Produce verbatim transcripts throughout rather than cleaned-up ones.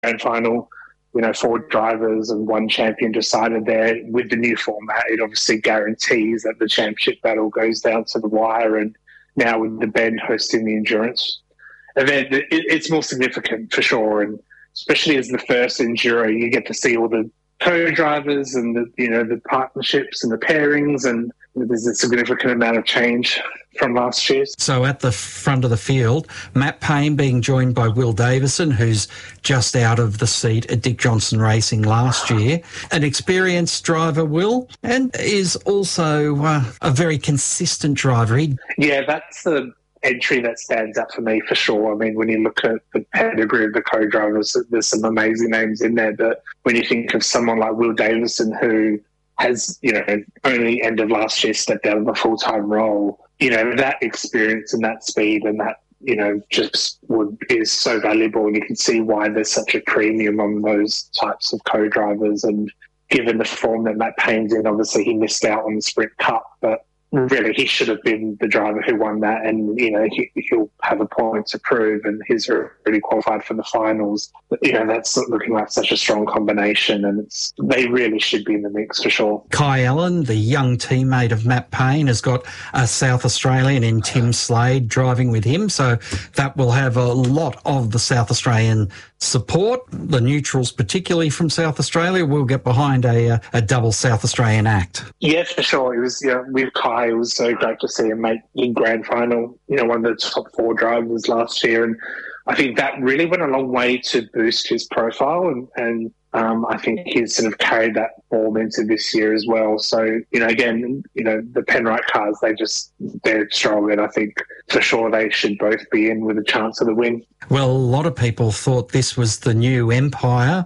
grand final, you know, four drivers and one champion decided there. With the new format, it obviously guarantees that the championship battle goes down to the wire. And now with the Bend hosting the endurance event, it, it's more significant for sure. And especially as the first enduro, you get to see all the co-drivers and the, you know, the partnerships and the pairings, and there's a significant amount of change from last year. So at the front of the field, Matt Payne being joined by Will Davison, who's just out of the seat at Dick Johnson Racing last year, an experienced driver, Will, and is also uh, a very consistent driver. He... Yeah, that's the entry that stands out for me for sure. I mean, when you look at the pedigree of the co-drivers, there's some amazing names in there, but when you think of someone like Will Davison, who has, you know, only end of last year stepped out of a full-time role, you know, that experience and that speed and that, you know, just would, is so valuable, and you can see why there's such a premium on those types of co-drivers. And given the form that Matt Payne's in, obviously he missed out on the Sprint Cup, but really he should have been the driver who won that, and, you know, he, he'll have a point to prove, and he's already qualified for the finals. But, you know, that's looking like such a strong combination, and it's, they really should be in the mix for sure. Kai Allen, the young teammate of Matt Payne, has got a South Australian in Tim Slade driving with him, so that will have a lot of the South Australian support. The neutrals, particularly from South Australia, will get behind a, a double South Australian act. Yeah, for sure. It was, you know, with Kai, it was so great to see him make the grand final, you know, one of the top four drivers last year. And I think that really went a long way to boost his profile, and, and um, I think he's sort of carried that form into this year as well. So, you know, again, you know, the Penrite cars, they just, they're strong, and I think for sure they should both be in with a chance of the win. Well, a lot of people thought this was the new Empire,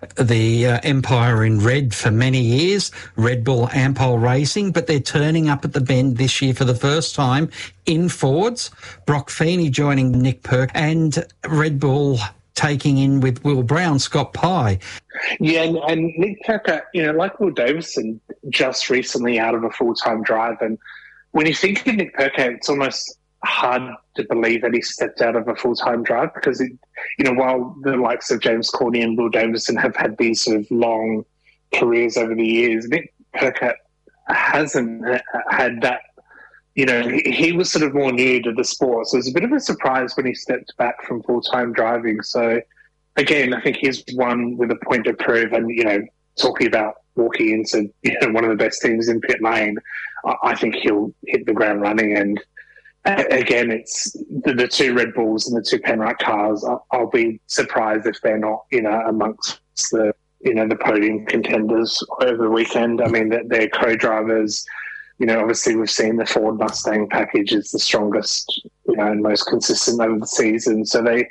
the uh, Empire in red for many years, Red Bull Ampol Racing, but they're turning up at the Bend this year for the first time in Fords. Brock Feeney joining Nick Perk, and Red Bull taking in with Will Brown, Scott Pye. Yeah, and, and Nick Perker, you know, like Will Davison, just recently out of a full-time drive. And when you think of Nick Perker, it's almost hard to believe that he stepped out of a full-time drive, because, it, you know, while the likes of James Courtney and Will Davison have had these sort of long careers over the years, Nick Perker hasn't had that. You know, he, he was sort of more new to the sport, so it was a bit of a surprise when he stepped back from full-time driving. So, again, I think he's one with a point to prove, and, you know, talking about walking into, you know, one of the best teams in pit lane, I, I think he'll hit the ground running. And, uh, again, it's the, the two Red Bulls and the two Penrite cars. I'll, I'll be surprised if they're not, you know, amongst the, you know, the podium contenders over the weekend. I mean, they're co-drivers. You know, obviously we've seen the Ford Mustang package is the strongest, you know, and most consistent over the season. So they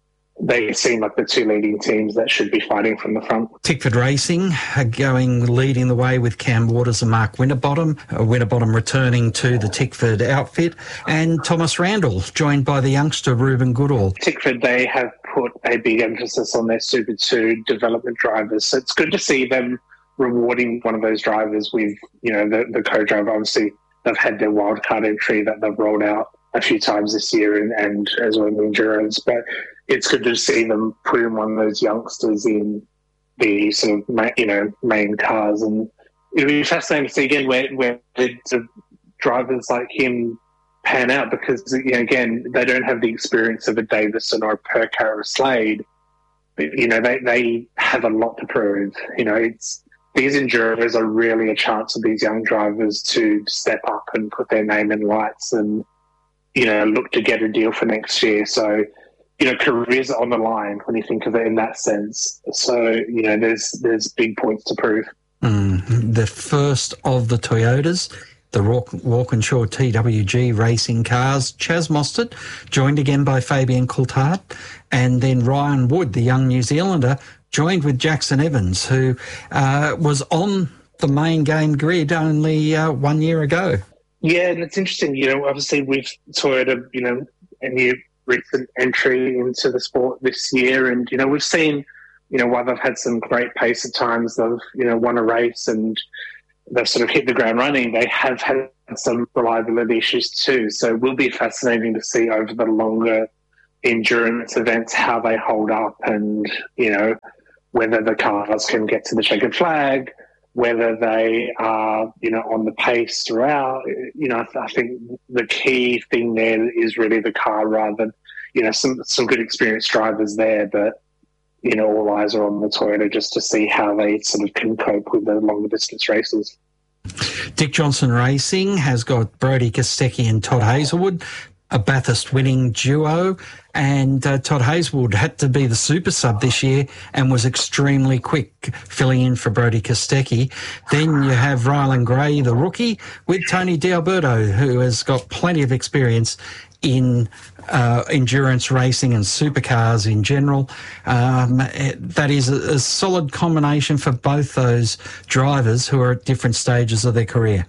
they seem like the two leading teams that should be fighting from the front. Tickford Racing are going, leading the way with Cam Waters and Mark Winterbottom. Uh, Winterbottom returning to the Tickford outfit, and Thomas Randall, joined by the youngster Ruben Goodall. Tickford, they have put a big emphasis on their Super two development drivers. So it's good to see them rewarding one of those drivers with, you know, the, the co-driver. Obviously, they've had their wildcard entry that they've rolled out a few times this year, and, and as well in the endurance. But it's good to see them putting one of those youngsters in the sort of, you know, main cars. And it'll be fascinating to see again where, where the sort of drivers like him pan out, because, you know, again, they don't have the experience of a Davison or a Perker or a Slade. But, you know, they, they have a lot to prove. You know, it's, these endurers are really a chance of these young drivers to step up and put their name in lights and, you know, look to get a deal for next year. So, you know, careers are on the line when you think of it in that sense. So, you know, there's there's big points to prove. Mm, the first of the Toyotas, the Walkinshaw T W G racing cars, Chaz Mostert, joined again by Fabian Coulthard, and then Ryan Wood, the young New Zealander, joined with Jackson Evans, who uh, was on the main game grid only uh, one year ago. Yeah, and it's interesting, you know, obviously with Toyota, you know, a new recent entry into the sport this year, and, you know, we've seen, you know, while they've had some great pace at times, they've, you know, won a race and they've sort of hit the ground running, they have had some reliability issues too. So it will be fascinating to see over the longer endurance events, how they hold up, and, you know, whether the cars can get to the checkered flag, whether they are, you know, on the pace throughout. You know, I think the key thing there is really the car rather than, you know, some, some good experienced drivers there, but, you know, all eyes are on the Toyota just to see how they sort of can cope with the longer distance races. Dick Johnson Racing has got Brodie Kostecki and Todd Hazelwood, a Bathurst winning duo, and uh, Todd Hazelwood had to be the super sub this year and was extremely quick filling in for Brodie Kostecki. Then you have Rylan Gray, the rookie, with Tony D'Alberto, who has got plenty of experience in uh, endurance racing and supercars in general. Um, that is a, a solid combination for both those drivers who are at different stages of their career.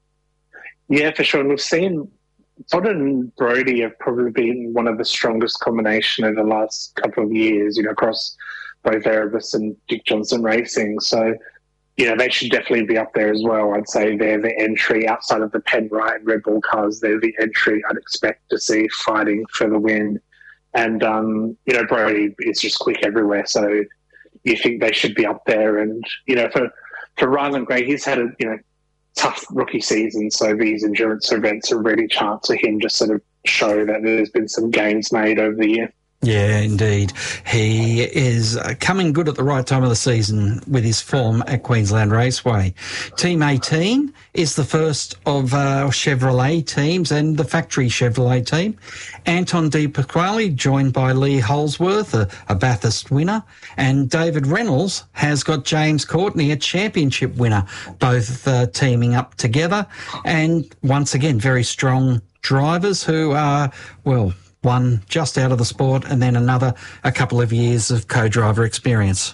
Yeah, for sure. And we've seen Todd and Brodie have probably been one of the strongest combination over the last couple of years, you know, across both Erebus and Dick Johnson Racing. So, you know, they should definitely be up there as well. I'd say they're the entry outside of the Penrite and Red Bull cars. They're the entry I'd expect to see fighting for the win. And, um, you know, Brodie is just quick everywhere. So you think they should be up there. And, you know, for, for Rylan Gray, he's had a, you know, tough rookie season, so these endurance events are really chance for him to sort of show that there's been some gains made over the year. Yeah, indeed. He is coming good at the right time of the season with his form at Queensland Raceway. Team eighteen is the first of uh, Chevrolet teams and the factory Chevrolet team. Anton De Pasquale, joined by Lee Holsworth, a, a Bathurst winner, and David Reynolds has got James Courtney, a championship winner, both uh, teaming up together. And once again, very strong drivers who are, well, one just out of the sport and then another a couple of years of co-driver experience.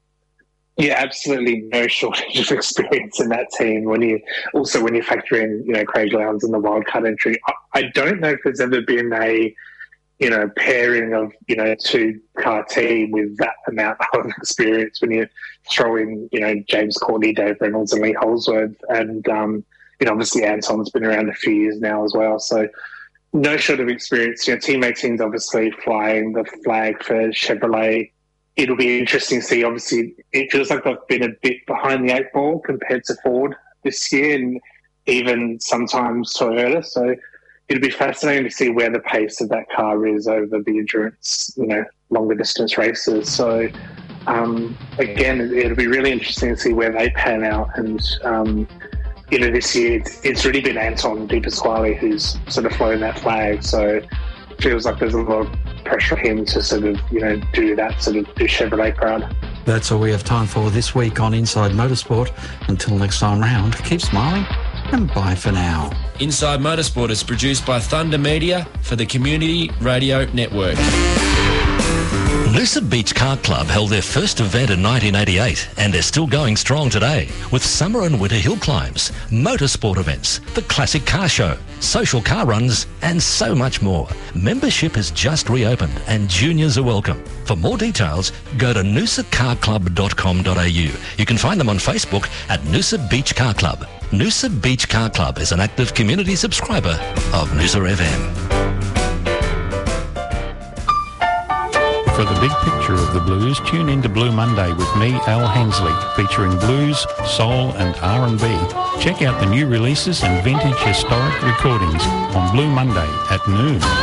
Yeah, absolutely no shortage of experience in that team. When you also when you factor in, you know, Craig Lowndes and the wildcard entry, I, I don't know if there's ever been a, you know, pairing of, you know, two car team with that amount of experience. When you throw in, you know, James Courtney, Dave Reynolds, and Lee Holsworth, and um, you know, obviously Anton's been around a few years now as well, so. No short of experience. You know, Team eighteen's obviously flying the flag for Chevrolet. It'll be interesting to see. Obviously, it feels like they've been a bit behind the eight ball compared to Ford this year, and even sometimes Toyota. So it'll be fascinating to see where the pace of that car is over the endurance, you know, longer distance races. So um, again, it'll be really interesting to see where they pan out. And um, you know, this year it's, it's really been Anton De Pasquale who's sort of flown that flag. So it feels like there's a lot of pressure on him to sort of, you know, do that, sort of do Chevrolet proud. That's all we have time for this week on Inside Motorsport. Until next time round, keep smiling and bye for now. Inside Motorsport is produced by Thunder Media for the Community Radio Network. Noosa Beach Car Club held their first event in nineteen eighty-eight and they're still going strong today with summer and winter hill climbs, motorsport events, the classic car show, social car runs and so much more. Membership has just reopened and juniors are welcome. For more details, go to noosa car club dot com dot a u. You can find them on Facebook at Noosa Beach Car Club. Noosa Beach Car Club is an active community subscriber of Noosa F M. For the big picture of the blues, tune in to Blue Monday with me, Al Hensley, featuring blues, soul and R and B. Check out the new releases and vintage historic recordings on Blue Monday at noon.